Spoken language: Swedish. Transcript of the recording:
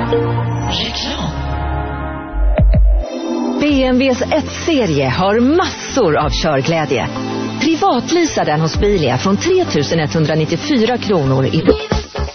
Reklam. BMWs 1-serie har massor av körglädje. Privatleasa den hos Bilia från 3 194 kronor i